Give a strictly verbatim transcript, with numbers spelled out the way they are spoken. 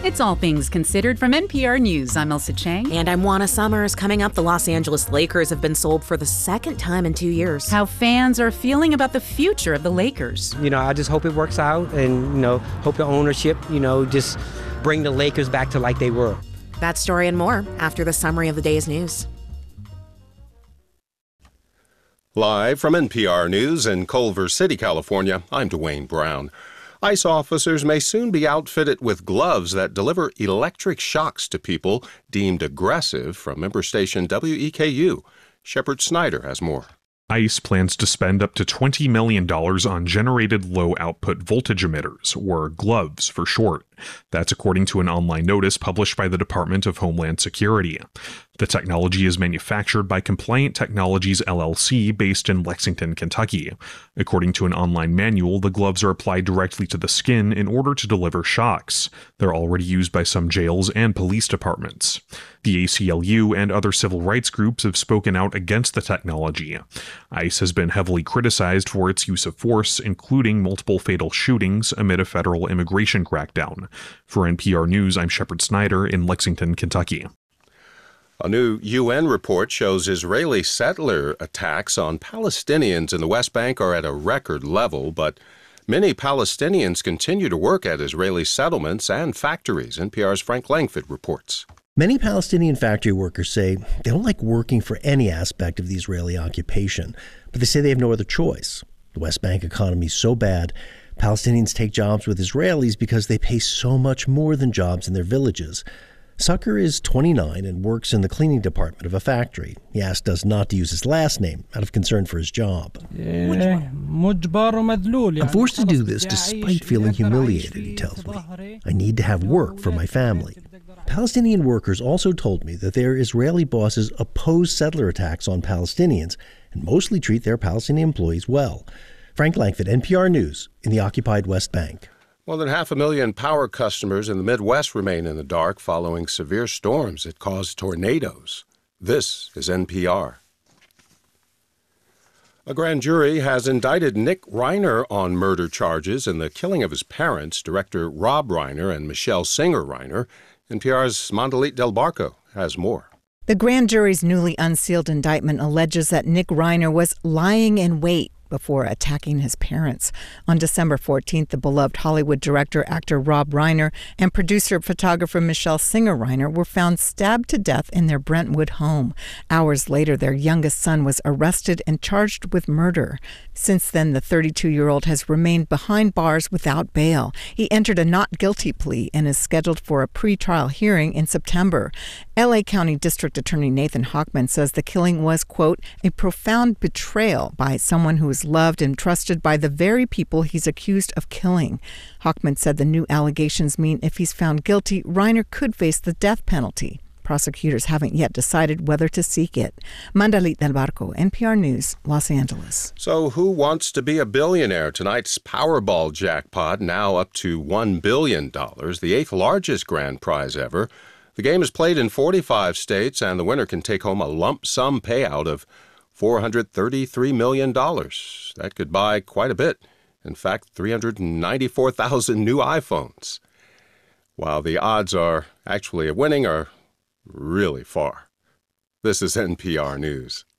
It's All Things Considered from N P R News. I'm Elsa Chang. And I'm Juana Summers. Coming up, the Los Angeles Lakers have been sold for the second time in two years. How fans are feeling about the future of the Lakers. You know, I just hope it works out and, you know, hope the ownership, you know, just bring the Lakers back to like they were. That story and more after the summary of the day's news. Live from N P R News in Culver City, California, I'm Dwayne Brown. ICE officers may soon be outfitted with gloves that deliver electric shocks to people deemed aggressive. From member station W E K U, Shepard Snyder has more. ICE plans to spend up to twenty million dollars on generated low-output voltage emitters, or GLOVES for short. That's according to an online notice published by the Department of Homeland Security. The technology is manufactured by Compliant Technologies L L C based in Lexington, Kentucky. According to an online manual, the gloves are applied directly to the skin in order to deliver shocks. They're already used by some jails and police departments. The A C L U and other civil rights groups have spoken out against the technology. ICE has been heavily criticized for its use of force, including multiple fatal shootings amid a federal immigration crackdown. For N P R News, I'm Shepard Snyder in Lexington, Kentucky. A new U N report shows Israeli settler attacks on Palestinians in the West Bank are at a record level, but many Palestinians continue to work at Israeli settlements and factories. N P R's Frank Langford reports. Many Palestinian factory workers say they don't like working for any aspect of the Israeli occupation, but they say they have no other choice. The West Bank economy is so bad, Palestinians take jobs with Israelis because they pay so much more than jobs in their villages. Sucker is twenty-nine and works in the cleaning department of a factory. He asked us not to use his last name out of concern for his job. I'm forced to do this despite feeling humiliated, he tells me. I need to have work for my family. Palestinian workers also told me that their Israeli bosses oppose settler attacks on Palestinians and mostly treat their Palestinian employees well. Frank Langford, N P R News, in the occupied West Bank. More than half a million power customers in the Midwest remain in the dark following severe storms that caused tornadoes. This is N P R. A grand jury has indicted Nick Reiner on murder charges in the killing of his parents, director Rob Reiner and Michelle Singer Reiner. N P R's Mondalit Del Barco has more. The grand jury's newly unsealed indictment alleges that Nick Reiner was lying in wait before attacking his parents. On December fourteenth, the beloved Hollywood director, actor Rob Reiner and producer-photographer Michelle Singer Reiner were found stabbed to death in their Brentwood home. Hours later, their youngest son was arrested and charged with murder. Since then, the thirty-two-year-old has remained behind bars without bail. He entered a not guilty plea and is scheduled for a pretrial hearing in September. L A County District Attorney Nathan Hochman says the killing was, quote, a profound betrayal by someone who is loved and trusted by the very people he's accused of killing. Hochman said the new allegations mean if he's found guilty, Reiner could face the death penalty. Prosecutors haven't yet decided whether to seek it. Mondalit Del Barco, N P R News, Los Angeles. So who wants to be a billionaire? Tonight's Powerball jackpot now up to one billion dollars, the eighth largest grand prize ever. The game is played in forty-five states, and the winner can take home a lump sum payout of four hundred thirty-three million dollars. That could buy quite a bit. In fact, three hundred ninety-four thousand new iPhones. While the odds are actually of winning are really far. This is N P R News.